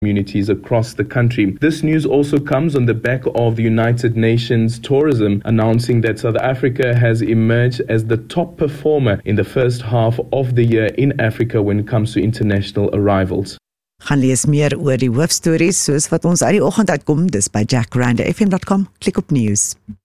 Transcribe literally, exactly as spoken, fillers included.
communities across the country. This news also comes on the back of the United Nations Tourism announcing that South Africa has emerged as the top performer in the first half of the year in Africa when it comes to international arrivals. Gaan lees meer oor die hoofstories soos wat ons uit die oggend uitkom, dis by jack randa f m dot com. Klik op nuus.